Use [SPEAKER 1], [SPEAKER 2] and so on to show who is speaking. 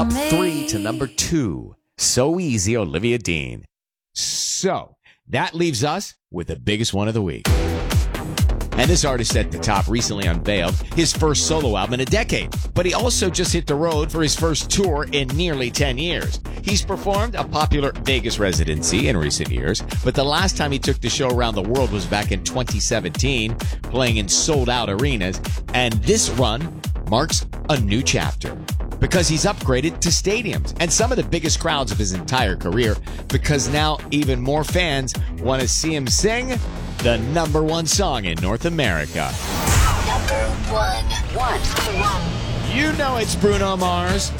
[SPEAKER 1] me.
[SPEAKER 2] 3 to number 2. So Easy, Olivia Dean. So, that leaves us with the biggest one of the week. And this artist at the top recently unveiled his first solo album in a decade. But he also just hit the road for his first tour in nearly 10 years. He's performed a popular Vegas residency in recent years, but the last time he took the show around the world was back in 2017, playing in sold-out arenas. And this run marks a new chapter, because he's upgraded to stadiums and some of the biggest crowds of his entire career, because now even more fans want to see him sing the number one song in North America.
[SPEAKER 1] Number one.
[SPEAKER 2] You know it's Bruno Mars.